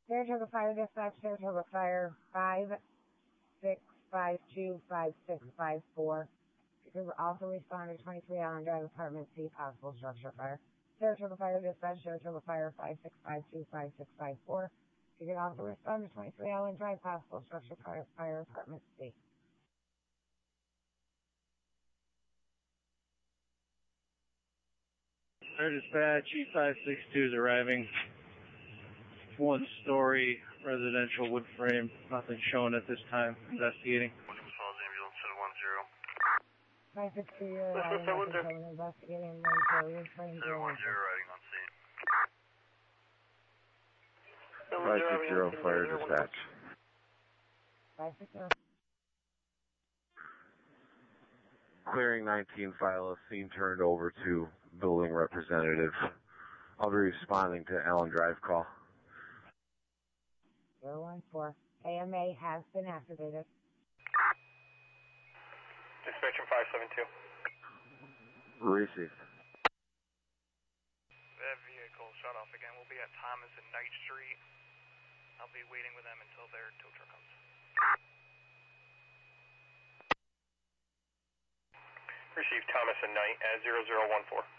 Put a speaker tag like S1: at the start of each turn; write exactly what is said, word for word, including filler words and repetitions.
S1: Saratoga Fire Dispatch, Saratoga Fire five six five two five six five four. You can also respond to twenty-three Allen Drive, Apartment C, possible structure fire. Saratoga Fire Dispatch, Saratoga Fire five six five two five six five four. You can also respond to twenty-three Allen Drive, possible structure fire, fire Apartment C.
S2: Fire Dispatch, E five six two is arriving. One story residential wood frame, nothing shown at this time. Investigating.
S3: Falls ambulance seven one zero.
S1: five six two, you're arriving, nothing shown, investigating one story wood frame.
S3: seven one zero riding on scene.
S4: five six zero, Fire Dispatch.
S1: five six zero.
S4: Clearing nineteen, file a scene turned over to building representative. I'll be responding to Allen Drive call.
S1: zero one four. A M A has been activated.
S5: Dispatcher five seven two.
S4: Receive.
S6: That vehicle shut off again. We'll be at Thomas and Knight Street. I'll be waiting with them until their tow truck comes.
S5: Receive Thomas and Knight at zero zero one four.